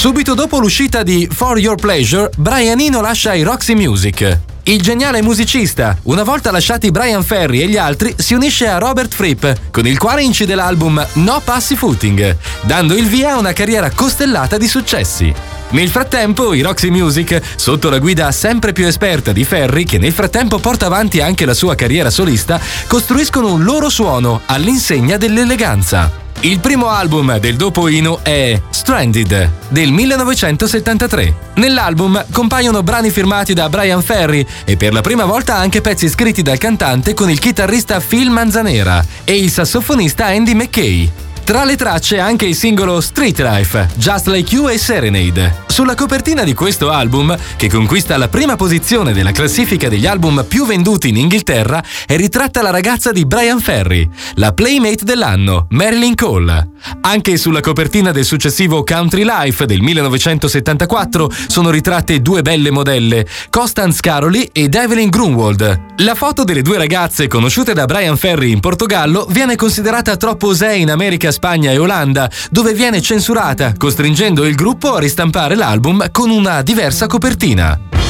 Subito dopo l'uscita di For Your Pleasure, Brian Eno lascia i Roxy Music. Il geniale musicista, una volta lasciati Bryan Ferry e gli altri, si unisce a Robert Fripp, con il quale incide l'album No Pussyfooting, dando il via a una carriera costellata di successi. Nel frattempo, i Roxy Music, sotto la guida sempre più esperta di Ferry, che nel frattempo porta avanti anche la sua carriera solista, costruiscono un loro suono all'insegna dell'eleganza. Il primo album del dopo Eno è Stranded, del 1973. Nell'album compaiono brani firmati da Bryan Ferry e per la prima volta anche pezzi scritti dal cantante con il chitarrista Phil Manzanera e il sassofonista Andy McKay. Tra le tracce anche il singolo Street Life, Just Like You e Serenade. Sulla copertina di questo album, che conquista la prima posizione della classifica degli album più venduti in Inghilterra, è ritratta la ragazza di Bryan Ferry, la playmate dell'anno, Marilyn Cole. Anche sulla copertina del successivo Country Life del 1974 sono ritratte due belle modelle, Constance Caroli ed Evelyn Grunwald. La foto delle due ragazze conosciute da Bryan Ferry in Portogallo viene considerata troppo osè in America, Spagna e Olanda, dove viene censurata, costringendo il gruppo a ristampare l'album con una diversa copertina.